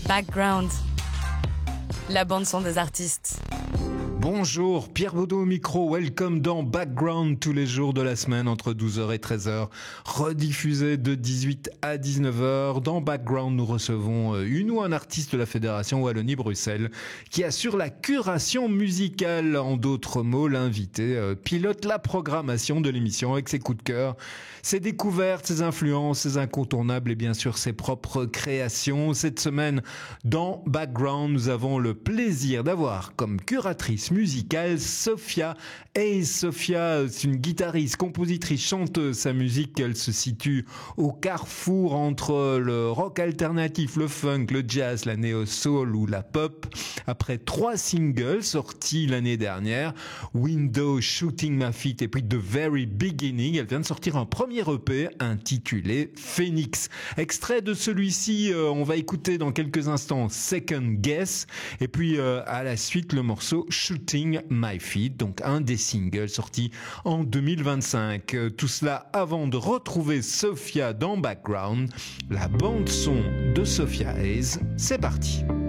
Background. La bande son des artistes. Bonjour, Pierre Baudot au micro, welcome dans Background tous les jours de la semaine entre 12h et 13h, rediffusé de 18 à 19h. Dans Background, nous recevons une ou un artiste de la Fédération Wallonie-Bruxelles qui assure la curation musicale. En d'autres mots, l'invité pilote la programmation de l'émission avec ses coups de cœur, ses découvertes, ses influences, ses incontournables et bien sûr ses propres créations. Cette semaine, dans Background, nous avons le plaisir d'avoir comme curatrice musicale Sophia Hayes. Sophia, c'est une guitariste, compositrice, chanteuse. Sa musique, elle se situe au carrefour entre le rock alternatif, le funk, le jazz, la néo-soul ou la pop. Après 3 singles sortis l'année dernière, Window, Shooting My Feet et puis The Very Beginning, elle vient de sortir un premier EP intitulé Phoenix. Extrait de celui-ci, on va écouter dans quelques instants Second Guess et puis à la suite le morceau Shooting My Feet, donc un des singles sortis en 2025. Tout cela avant de retrouver Sophia dans Background, la bande son de Sophia Hayes. C'est parti.